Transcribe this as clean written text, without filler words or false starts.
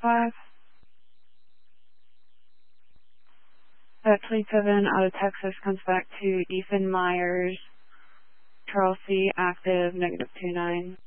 5. That 27 out of Texas comes back to Ethan Myers, Charles C. active, -29.